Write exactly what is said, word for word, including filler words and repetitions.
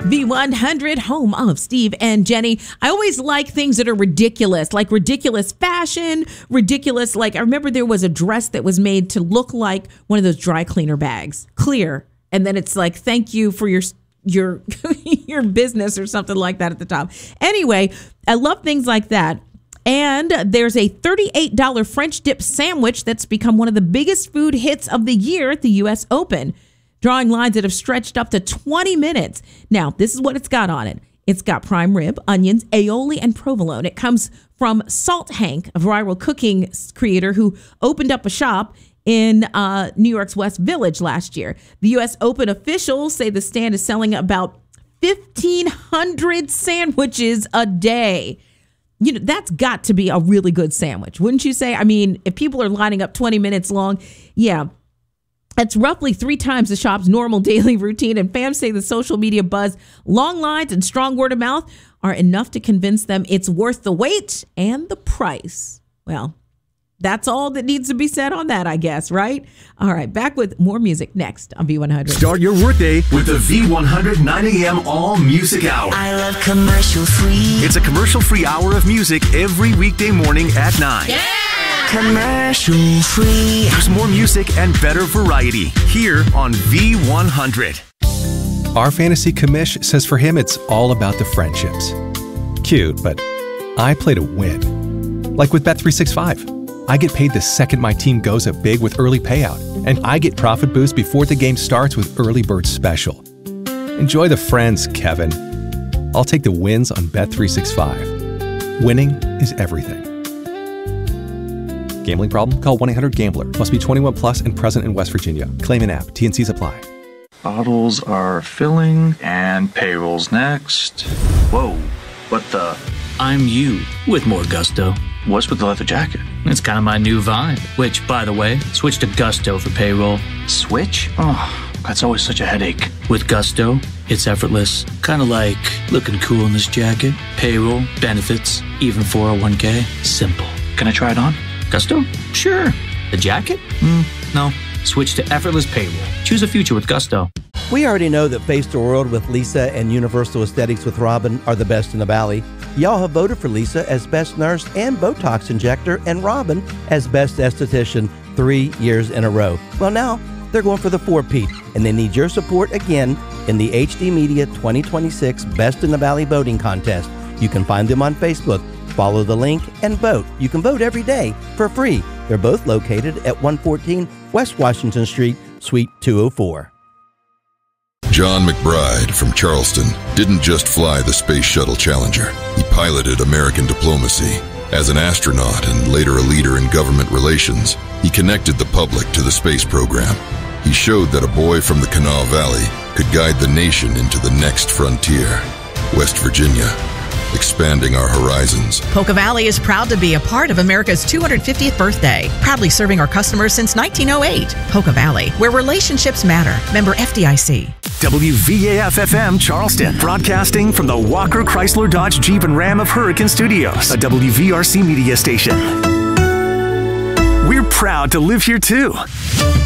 V one hundred, home of Steve and Jenny. I always like things that are ridiculous, like ridiculous fashion, ridiculous. Like, I remember there was a dress that was made to look like one of those dry cleaner bags, clear. And then it's like, thank you for your your your business or something like that at the top. Anyway, I love things like that. And there's a thirty-eight dollars French dip sandwich that's become one of the biggest food hits of the year at the U S Open, drawing lines that have stretched up to twenty minutes. Now, this is what it's got on it. It's got prime rib, onions, aioli, and provolone. It comes from Salt Hank, a viral cooking creator who opened up a shop in uh, New York's West Village last year. The U S Open officials say the stand is selling about fifteen hundred sandwiches a day. You know, that's got to be a really good sandwich, wouldn't you say? I mean, if people are lining up twenty minutes long, yeah, that's roughly three times the shop's normal daily routine. And fans say the social media buzz, long lines, and strong word of mouth are enough to convince them it's worth the wait and the price. Well, that's all that needs to be said on that, I guess, right? All right, back with more music next on V one hundred. Start your workday with the V one hundred nine a.m. All Music Hour. I love commercial free. It's a commercial-free hour of music every weekday morning at nine. Yeah! Commercial free. There's more music and better variety here on V one hundred. Our fantasy commish says for him it's all about the friendships. Cute, but I play to win. Like with Bet three sixty-five. I get paid the second my team goes up big with early payout, and I get profit boost before the game starts with Early Bird Special. Enjoy the friends, Kevin. I'll take the wins on Bet three sixty-five. Winning is everything. Gambling problem? Call one eight hundred gambler. Must be twenty-one plus and present in West Virginia. Claim an app. T N Cs apply. Bottles are filling and payroll's next. Whoa, what the? I'm you with more gusto. What's with the leather jacket? It's kind of my new vibe, which, by the way, switch to Gusto for payroll. Switch? Oh, that's always such a headache. With Gusto, it's effortless. Kind of like looking cool in this jacket. Payroll, benefits, even four oh one k. Simple. Can I try it on? Gusto? Sure. The jacket? Mm, no. Switch to effortless payroll. Choose a future with Gusto. We already know that Face the World with Lisa and Universal Aesthetics with Robin are the best in the Valley. Y'all have voted for Lisa as best nurse and Botox injector and Robin as best esthetician three years in a row. Well, now they're going for the four-peat, and they need your support again in the H D Media twenty twenty-six Best in the Valley voting contest. You can find them on Facebook. Follow the link and vote. You can vote every day for free. They're both located at one fourteen West Washington Street, Suite two oh four. John McBride from Charleston didn't just fly the Space Shuttle Challenger. He piloted American diplomacy. As an astronaut and later a leader in government relations, he connected the public to the space program. He showed that a boy from the Kanawha Valley could guide the nation into the next frontier, West Virginia, expanding our horizons. Polka Valley is proud to be a part of America's two hundred fiftieth birthday, proudly serving our customers since nineteen oh eight. Polka Valley, where relationships matter. Member F D I C. W V A F F M Charleston, broadcasting from the Walker Chrysler Dodge Jeep and Ram of Hurricane Studios, a W V R C media station. We're proud to live here too.